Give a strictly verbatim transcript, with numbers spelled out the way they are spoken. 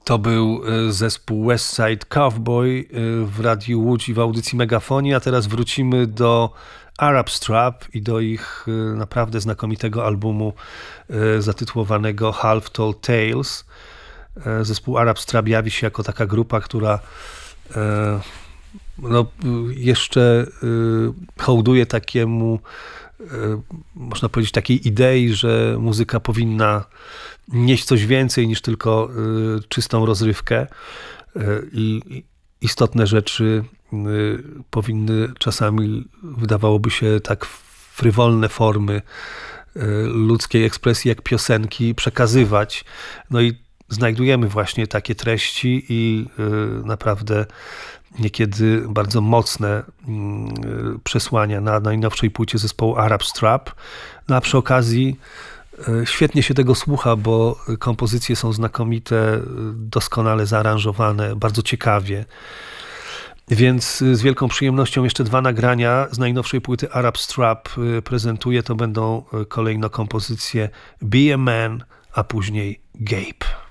To był zespół West Side Cowboy w Radiu Łódź i w audycji Megafonii, a teraz wrócimy do Arab Strap i do ich naprawdę znakomitego albumu zatytułowanego Half Told Tales. Zespół Arab Strap jawi się jako taka grupa, która no, jeszcze hołduje takiemu, można powiedzieć, takiej idei, że muzyka powinna nieść coś więcej niż tylko czystą rozrywkę i istotne rzeczy powinny czasami, wydawałoby się, tak frywolne formy ludzkiej ekspresji jak piosenki przekazywać. No i znajdujemy właśnie takie treści i naprawdę niekiedy bardzo mocne przesłania na najnowszej płycie zespołu Arab Strap. No a przy okazji świetnie się tego słucha, bo kompozycje są znakomite, doskonale zaaranżowane, bardzo ciekawie. Więc z wielką przyjemnością jeszcze dwa nagrania z najnowszej płyty Arab Strap prezentuję. To będą kolejno kompozycje Be a Man, a później Gape.